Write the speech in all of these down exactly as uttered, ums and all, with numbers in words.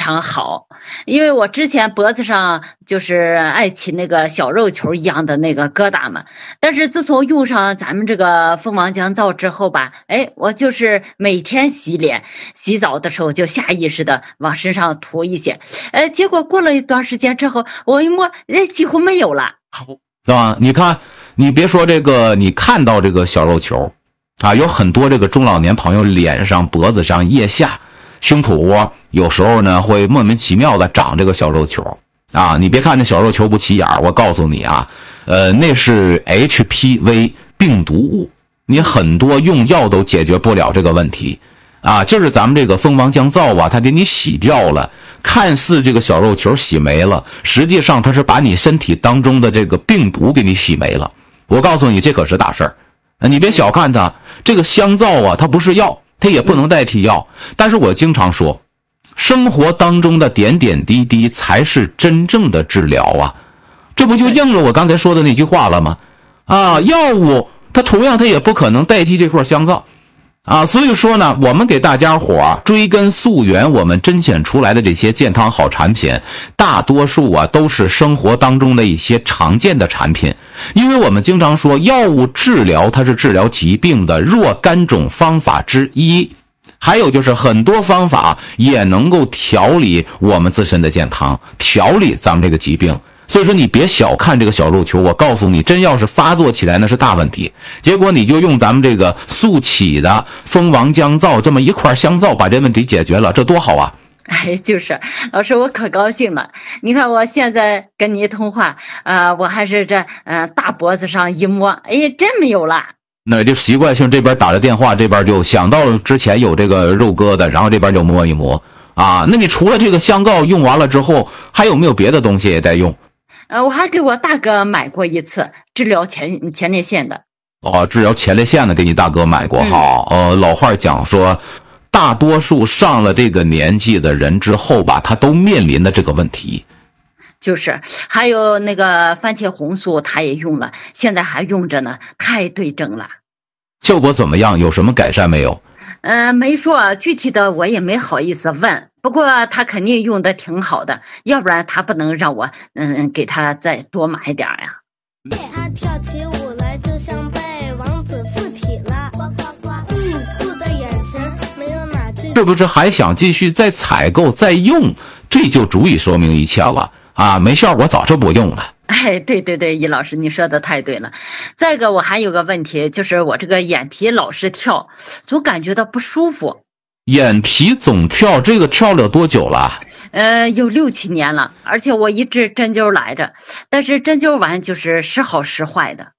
常好。因为我之前脖子上就是爱起那个小肉球一样的那个疙瘩嘛，但是自从用上咱们这个蜂王浆皂之后吧，哎，我就是每天洗脸洗澡的时候就下意识的往身上涂一些，哎，结果过了一段时间之后，我一摸，哎，几乎没有了。 好，是吧？你看，你别说这个，你看到这个小肉球啊，有很多这个中老年朋友脸上、脖子上、腋下、胸脯窝，有时候呢会莫名其妙的长这个小肉球啊。你别看那小肉球不起眼，我告诉你啊，呃，那是 H P V 病毒物，你很多用药都解决不了这个问题啊。就是咱们这个蜂王浆皂啊，它给你洗掉了。看似这个小肉球洗没了，实际上它是把你身体当中的这个病毒给你洗没了。我告诉你，这可是大事儿。你别小看它，这个香皂啊，它不是药，它也不能代替药。但是我经常说，生活当中的点点滴滴才是真正的治疗啊。这不就应了我刚才说的那句话了吗？啊，药物它同样它也不可能代替这块香皂。啊，所以说呢，我们给大家伙儿追根溯源，我们甄选出来的这些健康好产品，大多数啊都是生活当中的一些常见的产品。因为我们经常说，药物治疗它是治疗疾病的若干种方法之一，还有就是很多方法也能够调理我们自身的健康，调理咱们这个疾病。所以说你别小看这个小肉球，我告诉你，真要是发作起来那是大问题。结果你就用咱们这个速起的蜂王浆皂这么一块香皂把这问题解决了，这多好啊。 哎，就是老师，我可高兴了。你看我现在跟你通话，呃，我还是这呃大脖子上一摸，哎，真没有了。 那就习惯性这边打着电话，这边就想到了之前有这个肉疙瘩，然后这边就摸一摸啊。那你除了这个香皂用完了之后，还有没有别的东西也在用？ 呃，我还给我大哥买过一次治疗前前列腺的。 哦，治疗前列腺的给你大哥买过哈。嗯、呃，老话讲说，大多数上了这个年纪的人之后吧，他都面临的这个问题。 就是，还有那个番茄红素，他也用了，现在还用着呢，太对症了。 效果怎么样？有什么改善没有？ 呃，没说，具体的我也没好意思问。不过他肯定用的挺好的，要不然他不能让我嗯给他再多买点呀。 他跳起舞来就像被王子附体了，嗯，酷的眼神没有哪句。 是不是还想继续再采购再用？这就足以说明一切了啊！没效果早就不用了。 哎，对对对，易老师你说的太对了。再一个我还有个问题，就是我这个眼皮老是跳，总感觉到不舒服。 眼皮总跳，这个跳了多久了？ 呃，有六七年了，而且我一直针灸来着，但是针灸完就是时好时坏的。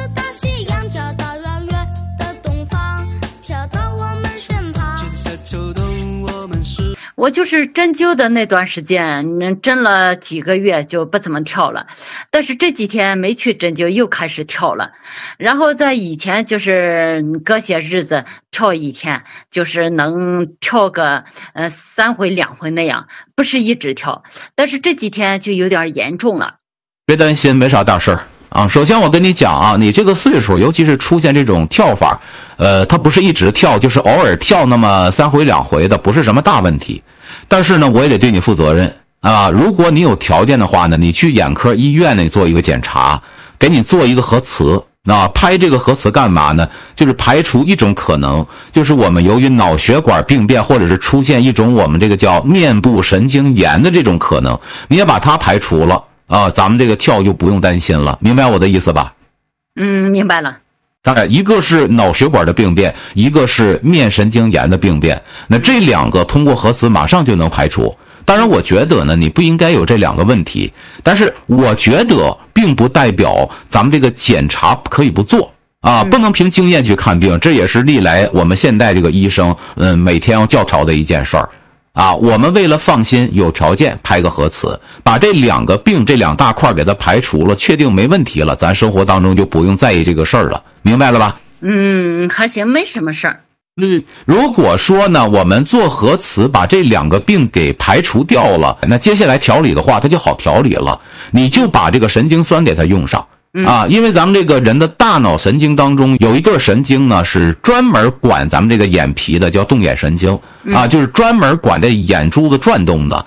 我就是针灸的那段时间，针了几个月就不怎么跳了，但是这几天没去针灸又开始跳了，然后在以前就是隔些日子跳一天，就是能跳个呃三回两回那样，不是一直跳，但是这几天就有点严重了。 别担心，没啥大事儿啊。首先我跟你讲啊，你这个岁数，尤其是出现这种跳法，呃，它不是一直跳，就是偶尔跳那么三回两回的，不是什么大问题。但是呢，我也得对你负责任啊！如果你有条件的话呢，你去眼科医院呢做一个检查，给你做一个核磁啊。拍这个核磁干嘛呢？就是排除一种可能，就是我们由于脑血管病变，或者是出现一种我们这个叫面部神经炎的这种可能，你也把它排除了啊，咱们这个跳就不用担心了，明白我的意思吧？ 嗯，明白了。 当然，一个是脑血管的病变，一个是面神经炎的病变。那这两个通过核磁马上就能排除。当然，我觉得呢，你不应该有这两个问题。但是，我觉得并不代表咱们这个检查可以不做啊，不能凭经验去看病。这也是历来我们现代这个医生，嗯，每天要较吵的一件事儿。啊，我们为了放心，有条件拍个核磁，把这两个病这两大块给它排除了，确定没问题了，咱生活当中就不用在意这个事儿了，明白了吧？ 嗯，还行，没什么事儿。 嗯，如果说呢，我们做核磁把这两个病给排除掉了，那接下来调理的话，它就好调理了。你就把这个神经酸给它用上。啊，因为咱们这个人的大脑神经当中有一对神经呢，是专门管咱们这个眼皮的，叫动眼神经啊，就是专门管这眼珠子转动的。